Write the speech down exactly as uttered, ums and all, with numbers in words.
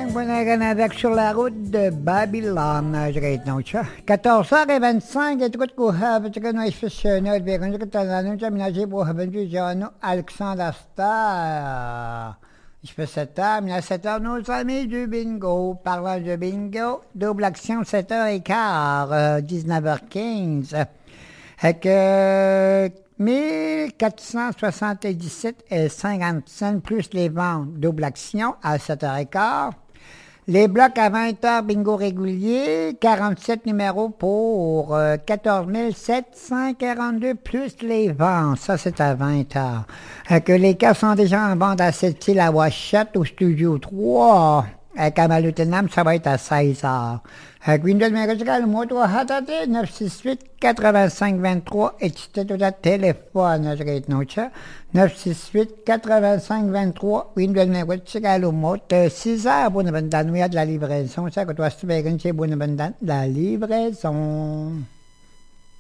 Bonne avec sur la route de Babylone, je vais être ça. quatorze heures vingt-cinq, et tout coup, avec un exceptionnel, avec un truc dans la aménagé pour venir John Alexandre Star. Je fais sept heures, mais à sept heures, nos amis du bingo. Parlant de bingo, double action sept heures quinze, euh, dix-neuf heures quinze. Avec euh, mille quatre cent soixante-dix-sept et cinquante cents plus les ventes double action à sept heures quinze. Les blocs à vingt heures bingo régulier, quarante-sept numéros pour euh, quatorze mille sept cent quarante-deux plus les ventes. Ça, c'est à vingt heures. Euh, que les cas sont déjà en vente à cette île à Ouachette au studio trois. Avec Amalutenam, ça va être à seize heures. Avec Windows Médical, le moto Hatate, neuf six huit, quatre-vingt-cinq vingt-trois, et c'était tout à téléphone, je vais être notre neuf six huit, quatre-vingt-cinq vingt-trois, Windows Médical, le moto, six heures, bonne abondance, de la livraison, ça, que toi, si tu veux, c'est bonne abondance, la livraison.